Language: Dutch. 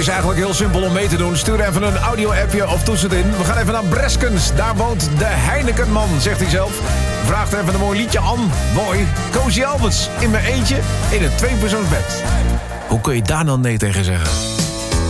eigenlijk heel simpel om mee te doen. Stuur even een audio-appje of toets het in. We gaan even naar Breskens. Daar woont de Heinekenman, zegt hij zelf. Vraagt even een mooi liedje aan. Mooi. Cozy Alberts in mijn eentje in een 2-persoonsbed. Hoe kun je daar dan nee tegen zeggen?